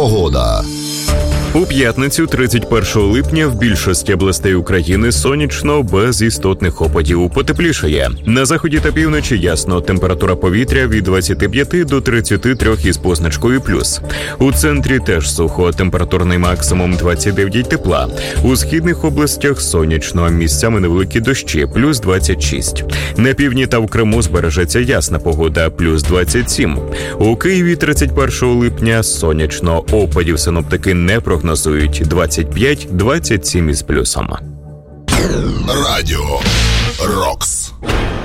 Погода. У п'ятницю, 31 липня, в більшості областей України сонячно, без істотних опадів. Потеплішає. На заході та півночі ясно. Температура повітря від 25 до 33 із позначкою плюс. У центрі теж сухо. Температурний максимум 29 тепла. У східних областях сонячно. Місцями невеликі дощі, плюс 26. На півдні та в Криму збережеться ясна погода, плюс 27. У Києві 31 липня сонячно. Опадів синоптики не прогнозують. 25-27 із плюсом. Радіо Рокс.